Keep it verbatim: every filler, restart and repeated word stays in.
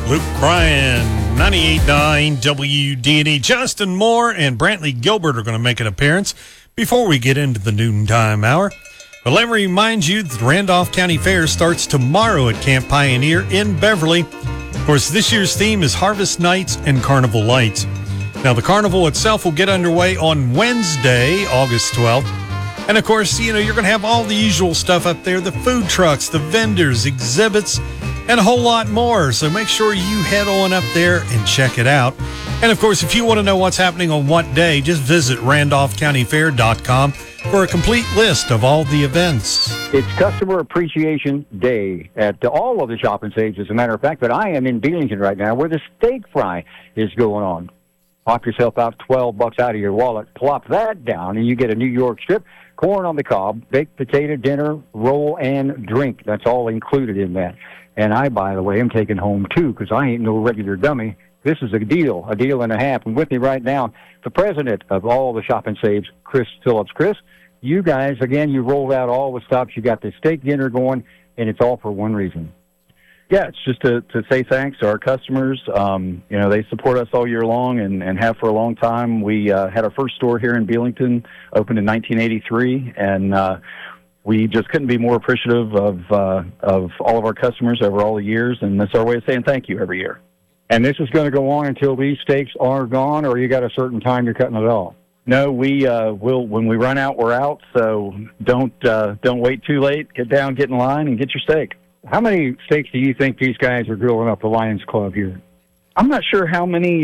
Luke Bryan, ninety-eight point nine W D N E. Justin Moore and Brantley Gilbert are going to make an appearance before we get into the noontime hour. But let me remind you that the Randolph County Fair starts tomorrow at Camp Pioneer in Beverly. Of course, this year's theme is Harvest Nights and Carnival Lights. Now, the carnival itself will get underway on Wednesday, August twelfth. And, of course, you know, you're going to have all the usual stuff up there, the food trucks, the vendors, exhibits, and a whole lot more. So make sure you head on up there and check it out. And, of course, if you want to know what's happening on what day, just visit randolph county fair dot com for a complete list of all the events. It's Customer Appreciation Day at all of the shopping stages, as a matter of fact. But I am in Beelington right now where the steak fry is going on. Pop yourself out twelve bucks out of your wallet, plop that down, and you get a New York strip, corn on the cob, baked potato dinner, roll, and drink. That's all included in that. And I, by the way, am taking home two because I ain't no regular dummy. This is a deal, a deal and a half. And with me right now, the president of all the Shop and Saves, Chris Phillips. Chris, you guys, again, you rolled out all the stops. You got the steak dinner going, and it's all for one reason. Yeah, it's just to, to say thanks to our customers. Um, you know, they support us all year long and, and have for a long time. We uh, had our first store here in Beelington, opened in nineteen eighty-three, and uh, we just couldn't be more appreciative of uh, of all of our customers over all the years, and that's our way of saying thank you every year. And this is going to go on until these steaks are gone, or you got a certain time you're cutting it off? No, we uh, will. When we run out, we're out. So don't uh, don't wait too late. Get down, get in line, and get your steak. How many steaks do you think these guys are grilling up the Lions Club here? I'm not sure how many